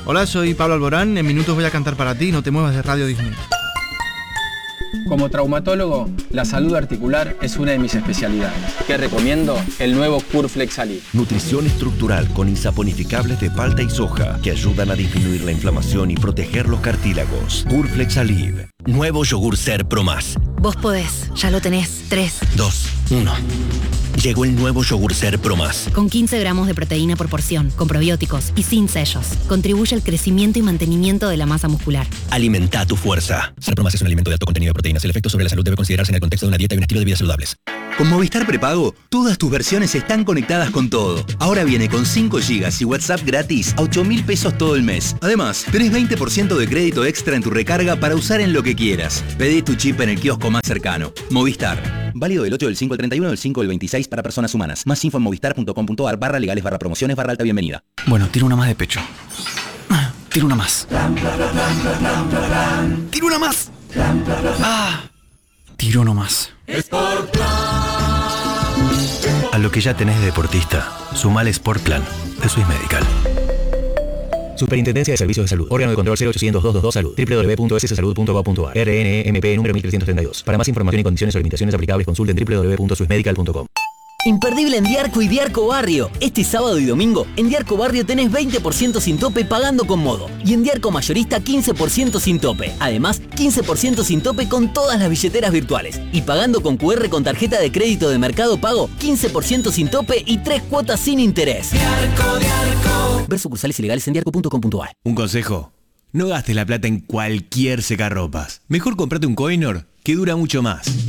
Hola, soy Pablo Alborán. En minutos voy a cantar para ti. No te muevas de Radio Disney. Como traumatólogo, la salud articular es una de mis especialidades. ¿Qué recomiendo? El nuevo Curflex Alib. Nutrición estructural con insaponificables de palta y soja que ayudan a disminuir la inflamación y proteger los cartílagos. Curflex Alib. Nuevo yogur Ser Pro Más. Vos podés, ya lo tenés. 3, 2, 1. Llegó el nuevo yogur Ser Pro Más. Con 15 gramos de proteína por porción, con probióticos y sin sellos. Contribuye al crecimiento y mantenimiento de la masa muscular. Alimenta tu fuerza. Ser Pro Más es un alimento de alto contenido de proteínas. El efecto sobre la salud debe considerarse en el contexto de una dieta y un estilo de vida saludables. Con Movistar Prepago, todas tus versiones están conectadas con todo. Ahora viene con 5 GB y WhatsApp gratis a 8.000 pesos todo el mes. Además, tenés 20% de crédito extra en tu recarga para usar en lo que quieras. Pedí tu chip en el kiosco más cercano. Movistar. Válido del 8 del 5 al 31 del 5 del 26 para personas humanas. Más info en movistar.com.ar/legales/promociones/alta bienvenida. Bueno, tiro una más de pecho. Tiro una más. Tiro una más. Tiro no más. A lo que ya tenés de deportista, sumale Sport Plan de Swiss Medical. Superintendencia de Servicios de Salud. Órgano de control 0800-222 Salud. www.sssalud.gov.ar. RNMP número 1332. Para más información y condiciones o limitaciones aplicables, consulten www.swissmedical.com. Imperdible en Diarco y Diarco Barrio. Este sábado y domingo, en Diarco Barrio tenés 20% sin tope pagando con Modo. Y en Diarco Mayorista 15% sin tope. Además, 15% sin tope con todas las billeteras virtuales. Y pagando con QR con tarjeta de crédito de Mercado Pago, 15% sin tope y 3 cuotas sin interés. Diarco. Ver sucursales ilegales en diarco.com.ar. Un consejo: no gastes la plata en cualquier secarropas. Mejor comprate un Coinor que dura mucho más.